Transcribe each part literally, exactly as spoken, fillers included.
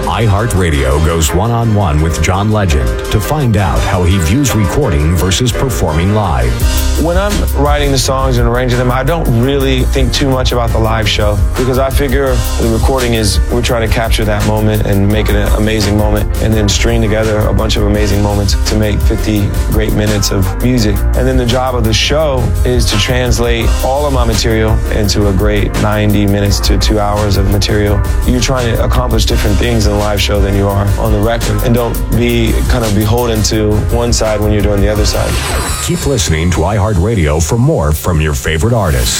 iHeartRadio goes one-on-one with John Legend to find out how he views recording versus performing live. When I'm writing the songs and arranging them, I don't really think too much about the live show because I figure the recording is we're trying to capture that moment and make it an amazing moment and then string together a bunch of amazing moments to make fifty great minutes of music. And then the job of the show is to translate all of my material into a great ninety minutes to two hours of material. You're trying to accomplish different things in a live show than you are on the record. And don't be kind of beholden to one side when you're doing the other side. Keep listening to iHeartRadio for more from your favorite artists.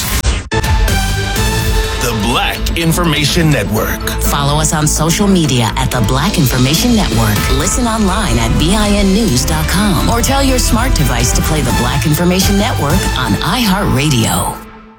The Black Information Network. Follow us on social media at The Black Information Network. Listen online at B I N news dot com or tell your smart device to play The Black Information Network on iHeartRadio.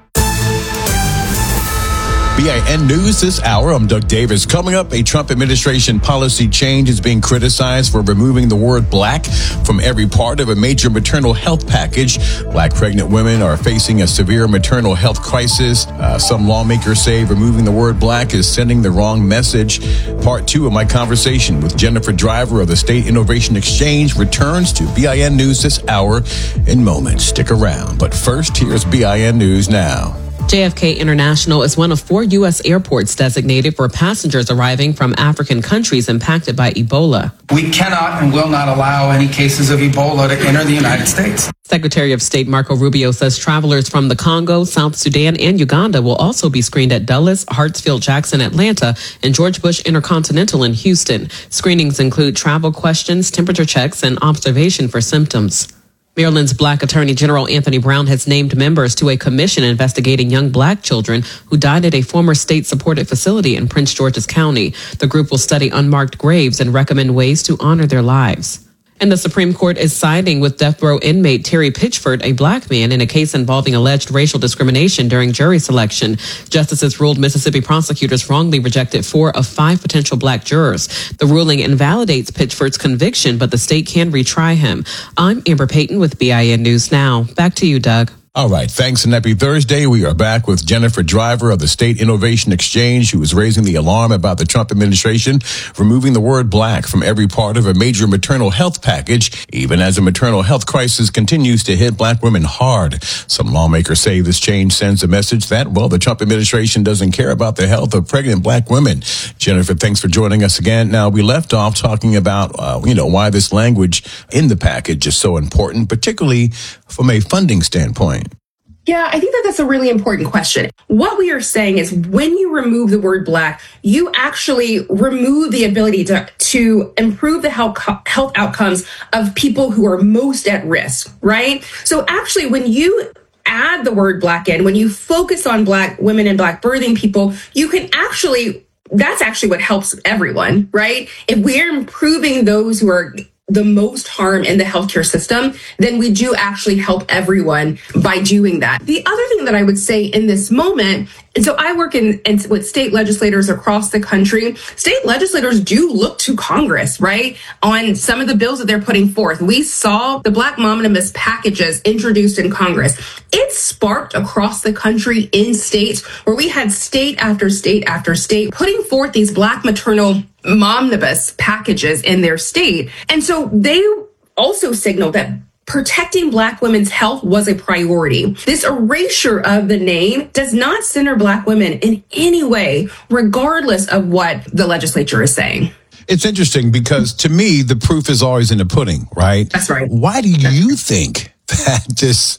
B I N News this hour. I'm Doug Davis. Coming up, a Trump administration policy change is being criticized for removing the word black from every part of a major maternal health package. Black pregnant women are facing a severe maternal health crisis. Uh, some lawmakers say removing the word black is sending the wrong message. Part two of my conversation with Jennifer Driver of the State Innovation Exchange returns to B I N News this hour in moments. Stick around. But first, here's B I N News Now. J F K International is one of four U S airports designated for passengers arriving from African countries impacted by Ebola. We cannot and will not allow any cases of Ebola to enter the United States. Secretary of State Marco Rubio says travelers from the Congo, South Sudan, and Uganda will also be screened at Dulles, Hartsfield Jackson, Atlanta, and George Bush Intercontinental in Houston. Screenings include travel questions, temperature checks, and observation for symptoms. Maryland's Black Attorney General Anthony Brown has named members to a commission investigating young black children who died at a former state-supported facility in Prince George's County. The group will study unmarked graves and recommend ways to honor their lives. And the Supreme Court is siding with death row inmate Terry Pitchford, a black man, in a case involving alleged racial discrimination during jury selection. Justices ruled Mississippi prosecutors wrongly rejected four of five potential black jurors. The ruling invalidates Pitchford's conviction, but the state can retry him. I'm Amber Payton with B I N News Now. Back to you, Doug. All right. Thanks and happy Thursday. We are back with Jennifer Driver of the State Innovation Exchange, who is raising the alarm about the Trump administration removing the word black from every part of a major maternal health package, even as a maternal health crisis continues to hit black women hard. Some lawmakers say this change sends a message that, well, the Trump administration doesn't care about the health of pregnant black women. Jennifer, thanks for joining us again. Now, we left off talking about, uh, you know, why this language in the package is so important, particularly from a funding standpoint. Yeah, I think that that's a really important question. What we are saying is when you remove the word black, you actually remove the ability to, to improve the health, health outcomes of people who are most at risk, right? So actually, when you add the word black in, when you focus on black women and black birthing people, you can actually, that's actually what helps everyone, right? If we're improving those who are the most harm in the healthcare system, then we do actually help everyone by doing that. The other thing that I would say in this moment, and so I work in, in with state legislators across the country. State legislators do look to Congress, right, on some of the bills that they're putting forth. We saw the Black Momnibus packages introduced in Congress. It sparked across the country in states where we had state after state after state putting forth these Black maternal momnibus packages in their state. And so they also signaled that protecting Black women's health was a priority. This erasure of the name does not center Black women in any way, regardless of what the legislature is saying. It's interesting because to me, the proof is always in the pudding, right? That's right. Why do you think that this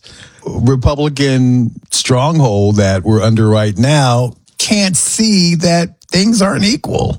Republican stronghold that we're under right now can't see that things aren't equal?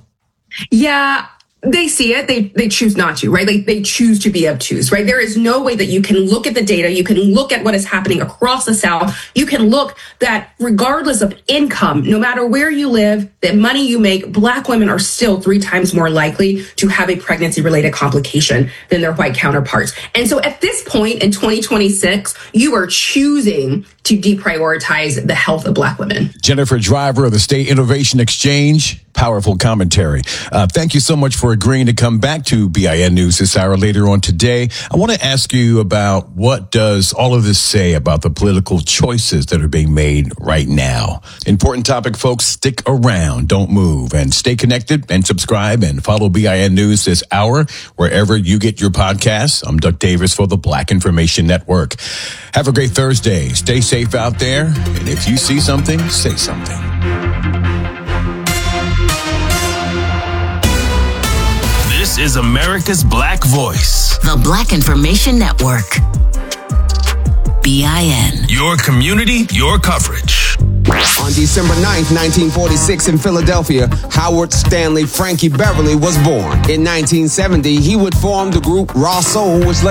Yeah, they see it. They they choose not to, right? They, they choose to be obtuse, right? There is no way that you can look at the data. You can look at what is happening across the South. You can look that regardless of income, no matter where you live, the money you make, Black women are still three times more likely to have a pregnancy-related complication than their white counterparts. And so at this point in twenty twenty-six, you are choosing to deprioritize the health of Black women. Jennifer Driver of the State Innovation Exchange. Powerful commentary. Uh, thank you so much for agreeing to come back to B I N News this hour later on today. I want to ask you about what does all of this say about the political choices that are being made right now. Important topic, folks. Stick around. Don't move. And stay connected and subscribe and follow B I N News this hour wherever you get your podcasts. I'm Doug Davis for the Black Information Network. Have a great Thursday. Stay safe out there. And if you see something, say something. This is America's Black Voice. The Black Information Network. B I N. Your community, your coverage. On December ninth, nineteen forty-six in Philadelphia, Howard Stanley Frankie Beverly was born. In nineteen seventy, he would form the group Raw Soul, which